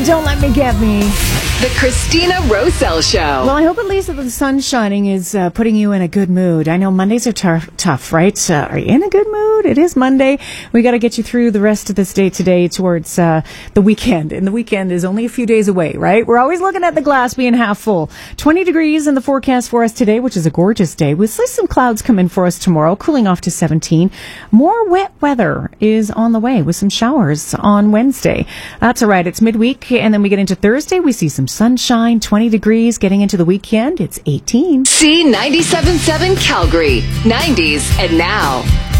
Don't let me get me. The Christina Roselle Show. Well, I hope at least that the sun shining is putting you in a good mood. I know Mondays are tough, right? Are you in a good mood? It is Monday. We got to get you through the rest of this day today towards the weekend. And the weekend is only a few days away, right? We're always looking at the glass being half full. 20 degrees in the forecast for us today, which is a gorgeous day. We'll see some clouds come in for us tomorrow, cooling off to 17. More wet weather is on the way with some showers on Wednesday. That's all right. It's midweek, and then we get into Thursday. We see some sunshine, 20 degrees. Getting into the weekend, it's 18. C97.7 Calgary, 90s and now.